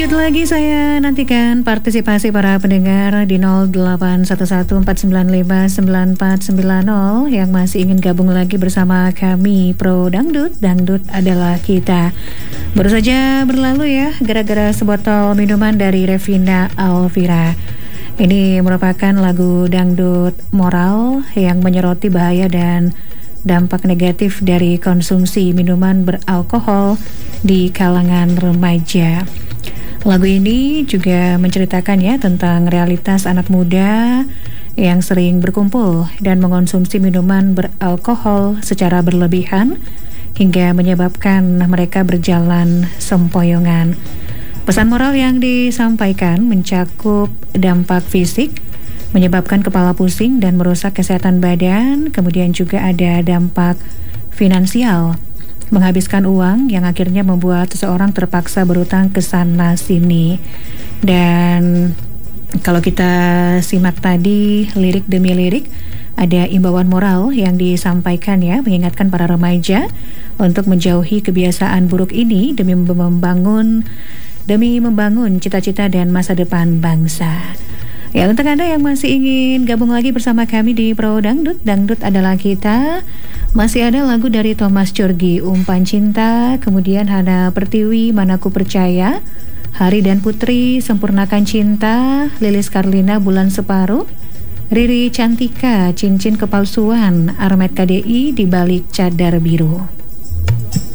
Lanjut lagi, saya nantikan partisipasi para pendengar di 081149594490 yang masih ingin gabung lagi bersama kami Pro Dangdut. Dangdut adalah kita. Baru saja berlalu ya, gara-gara sebotol minuman dari Revina Alvira. Ini merupakan lagu dangdut moral yang menyoroti bahaya dan dampak negatif dari konsumsi minuman beralkohol di kalangan remaja. Lagu ini juga menceritakan ya tentang realitas anak muda yang sering berkumpul dan mengonsumsi minuman beralkohol secara berlebihan hingga menyebabkan mereka berjalan sempoyongan. Pesan moral yang disampaikan mencakup dampak fisik, menyebabkan kepala pusing dan merusak kesehatan badan, kemudian juga ada dampak finansial, menghabiskan uang yang akhirnya membuat seseorang terpaksa berutang ke sana sini. Dan kalau kita simak tadi lirik demi lirik, ada imbauan moral yang disampaikan ya, mengingatkan para remaja untuk menjauhi kebiasaan buruk ini demi membangun cita-cita dan masa depan bangsa. Ya, untuk Anda yang masih ingin gabung lagi bersama kami di Pro Dangdut, Dangdut adalah kita. Masih ada lagu dari Thomas Djorghi, Umpan Cinta, kemudian Hana Pertiwi, Manaku Percaya, Hari dan Putri, Sempurnakan Cinta, Lilis Karlina, Bulan Separuh, Riri Cantika, Cincin Kepalsuan, Armet KDI, Di Balik Cadar Biru.